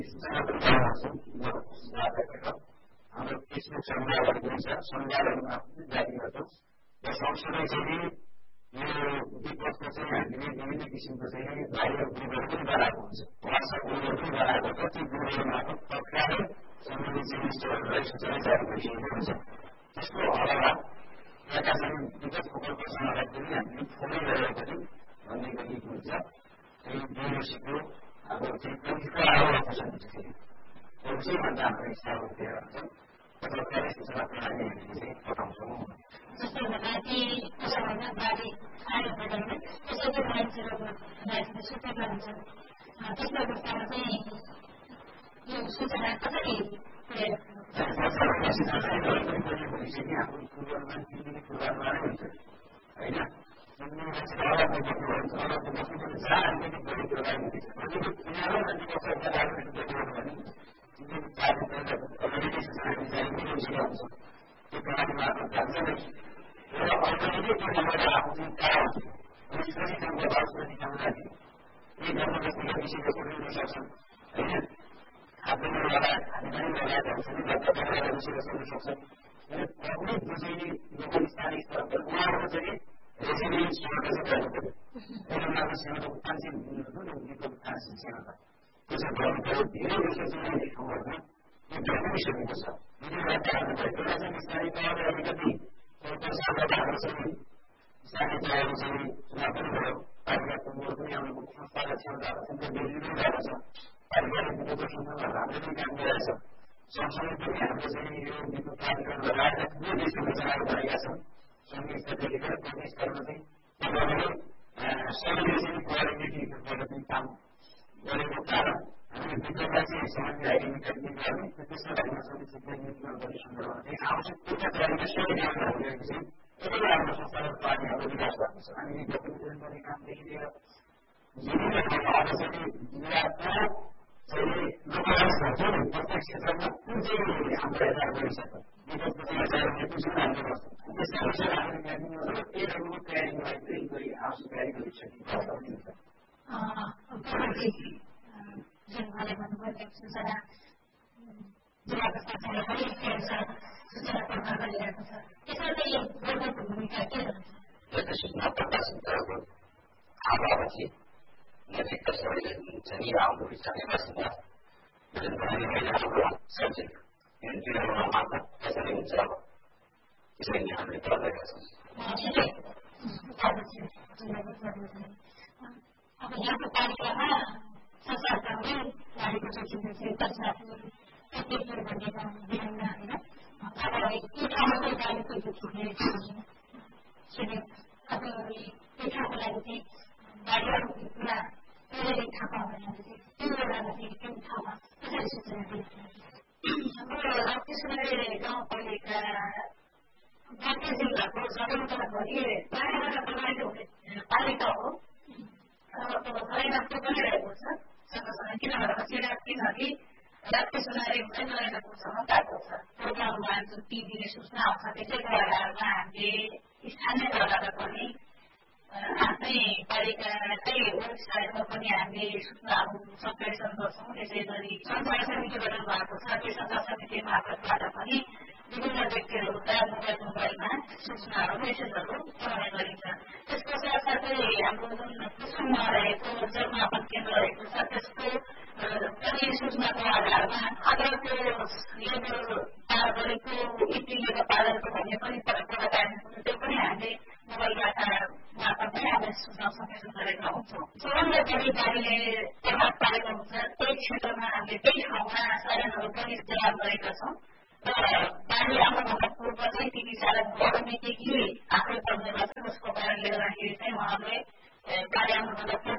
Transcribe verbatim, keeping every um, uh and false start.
सूचना प्रसारण हाम्रो फेसबुक सञ्जालहरू पनि छ सञ्जालहरूमा पनि जारी गर्छौँ र सँगसँगै चाहिँ यो विपदको चाहिँ हामीले विभिन्न किसिमको चाहिँ भाइरल ग्रुपहरू पनि बनाएको हुन्छ वाट्सएप ग्रुपहरू पनि बनाएको हुन्छ ती ग्रुपहरू मार्फत तत्कालै सम्बन्धित जिनिसहरूलाई सूचना जारी गरिएको हुन्छ त्यसको अलावा यहाँका चाहिँ विगत प्रकल्पसँगलाई पनि हामीले फोनै गरेर पनि भन्ने गरिएको हुन्छ चाहिँ बिएमसीको अब चाहिँ ट्वेन्टी फोर आवर अफिसहरू छ फेरि चौबिसै घण्टा हाम्रो स्थानमा दिएर हुन्छन् सरकारी सूचना प्रणाली हामीले चाहिँ पठाउँछौँ जस्तो माथि कसैभन्दा बाढी आयो भने त्यसैको मान्छेहरू मान्छेले सुतेका हुन्छन् त्यस्तो अवस्थामा चाहिँ यो सूचना कसरी भइसक्यो हाम्रो पूर्वानुमान तिन दिने पूर्वानुमानै हुन्छ होइन तिन दिन मान्छेले अलग्गै बस्नुभयो भने अलग्गै बस्नु जहाँ अलिकति बढी प्रभाव हुँदैछ अलिकति किनारो मान्छे बसेर लाग्ने देख्नु भने तिन दिन चार दिन अलरेडी सूचना जारी नै गरिसकेका हुन्छ त्यो प्रणाली मार्फत जान्छ नै र अलरेडी त्यो नम्बर आएको चाहिँ कहाँ हुन्छ त्यसपछि ठाउँको बाउसपछि ठाउँ जाने यही जन्मजस्तीका विषयवस्तु हुन सक्छन् होइन खाद्यान्न लगायत खानेपानी लगायतहरू पनि लगायत विषयवस्तु हुन सक्छन् पब्लिक जो चाहिँ लोकल स्थानीय स्तर पर उहाँहरूको चाहिँ रेसिडेन्सबाट चाहिँ गर्नु पऱ्यो पहिला मात्र सेवाको भुक्तान चाहिँ हुनु न उनीको भुक्तान सेवामा त्यो चाहिँ गर्नु पऱ्यो धेरै वर्ष चाहिँ धेरै ठाउँहरूमा यो भइसकेको छ यदि राज्यहरू भयो एउटा चाहिँ स्थानीय तहले अलिकति पैसाबाट हाम्रो चाहिँ स्थानीय तहहरू चाहिँ चुनाव पनि भयो पालिका कुमुर पनि हाम्रो संस्थागत क्षमताहरू पनि बेसी नै भएको छ पालिकाले विद्युत संस्थामा राम्रो पनि काम गरिरहेछ सँगसँगै पनि हाम्रो चाहिँ यो विद्युत प्राधिकरण लगायत ठुलो देशको चलाएको भएका छन् सङ्घीय स्तरदेखि लिएर प्रदेश स्तरमा चाहिँ तपाईँले सबैले चाहिँ कोअर्डिनेटिभबाट पनि काम गरेको कारण हामीले विद्युतलाई चाहिँ सामान्य आइडेन्टिफाई गर्ने त्यसमा लाग्न सक्ने क्षेत्रीय नीतिमा गर्ने सन्दर्भमा चाहिँ आवश्यक पूजा तयारीमा सबै ध्यानमा हुँदैको चाहिँ एकदमै राम्रो संस्थागत पार्टी हाम्रो विकास भएको छ हामीले डकुमेन्टेसन गर्ने कामदेखि लिएर विभिन्न ठाउँमा अब चाहिँ जिल्लाको चाहिँ लोकलाइज भन्छ नि प्रत्येक क्षेत्रमा कुन चाहिँ हाम्रो यता गरिसक्छ विगतको चाहिँ हजार कुन चाहिँ हामीले गर्छौँ त्यसका विषयमा हामीले म्यापिङ गरेर त्यही ठाउँको तयारीको लागि चाहिँ गरी आवश्यक तयारी गरिसकेको जुन उहाँले भन्नुभयो सूचना जिल्ला प्रशासनले पनि अनुसार सूचना प्रदान गरिरहेको छ त्यसमा चाहिँ गोर्खाको भूमिका के रहन्छ यस्तो सूचना प्रकाशन गरेको आवापछि नजिकका सबैले चाहिँ आउँदो स्थानीय बासिन्दा जुन पनि महिलाहरूको सब्जेक्ट यो जिल्लामा मार्फत कसरी हुन्छ त्यसरी नै हामीले पढ्दैका छौँ अब यहाँको पालिकामा संसारसँगै लागेको छ चाहिँ तत्साथी त्यतिखेर भनेको विभिन्न होइन तपाईँलाई त्यो ठाउँमा चाहिँ गाडीको यो छुट्ने सुन्यो तपाईँहरूले त्यो ठाउँको लागि चाहिँ गाडीहरूको कुरा पहिल्यै थाहा पाउनु चाहिँ त्यो बेलामा चाहिँ त्यो ठाउँमा कसरी सूचना दिन्छ हाम्रो त्यसरी गाउँपालिका बाँकी जिल्लाको जग्गाभरि प्रायः प्रभावित हुने पालिका हो नरेन्द्र पनि रहेको छ सँगसँगै किनभने किनकि राष्ट्रिय सुनारी हुँदै नरेन्द्रपुरसम्म गएको छ प्रोग्राममा जुन टिभीले सूचना आउँछ त्यसैको आधारमा हामीले स्थानीय तहबाट पनि आफ्नै पालिकाकै वेबसाइटमा पनि हामीले सूचनाहरू सम्प्रेषण गर्छौँ त्यसै गरी सञ्चार समिति गठन भएको छ त्यो सञ्चार समिति मार्फतबाट पनि विभिन्न व्यक्तिहरूका मोबाइल मोबाइलमा सूचनाहरू मेसेजहरू पठाउने गरिन्छ त्यसको साथसाथै हाम्रो जुन कुसुममा रहेको जलमापन केन्द्र रहेको छ त्यसको पनि सूचनाको आधारमा आधारको लेभल पार गरेको यतिले पारेको भन्ने पनि प्रकाशन त्यो पनि हामीले मोबाइल डाटा मार्फत नै हामीले सूचना सम्प्रेषण गरेका हुन्छौँ सबभन्दा बढी गाडीले प्रभाव पारेको हुन्छ त्यही क्षेत्रमा हामीले त्यही ठाउँमा साधनहरू पनि तयार गरेका छौँ र बाढी आउनुभन्दा पूर्व चाहिँ ती विचारहरू अटोमेटिकली आफै बन्ने गर्छ जसको कारणले गर्दाखेरि चाहिँ उहाँहरूले बाढी आउनुभन्दा पूर्व